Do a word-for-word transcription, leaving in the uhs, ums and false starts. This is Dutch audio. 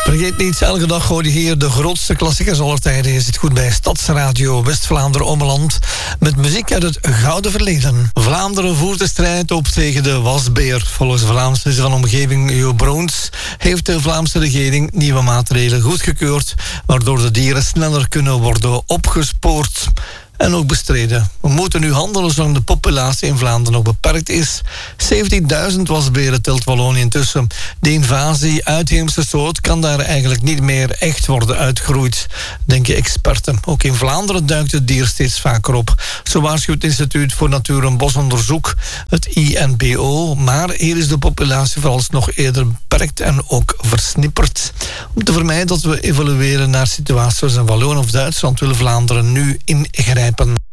Vergeet niet, elke dag hoor je hier de grootste klassiekers aller tijden. Je zit goed bij Stadsradio West-Vlaanderen-Ommeland met muziek uit het gouden verleden. Vlaanderen voert de strijd op tegen de wasbeer. Volgens Vlaamse van omgeving Jo Broons heeft de Vlaamse regering nieuwe maatregelen goedgekeurd, waardoor de dieren sneller kunnen worden opgespoord en ook bestreden. We moeten nu handelen zolang de populatie in Vlaanderen nog beperkt is. zeventienduizend wasberen telt Wallonië intussen. De invasie uitheemse soort kan daar eigenlijk niet meer echt worden uitgeroeid, denken experten. Ook in Vlaanderen duikt het dier steeds vaker op. Zo waarschuwt het Instituut voor Natuur- en Bosonderzoek, het I N B O. Maar hier is de populatie vooralsnog eerder beperkt en ook versnipperd. Om te vermijden dat we evolueren naar situaties in Wallonië of Duitsland wil Vlaanderen nu ingrijpen.